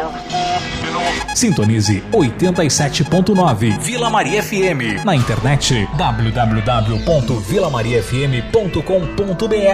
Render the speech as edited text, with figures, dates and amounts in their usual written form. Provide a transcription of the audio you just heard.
Sintonize 87.9 Vila Maria FM. Na internet www.vilamariafm.com.br.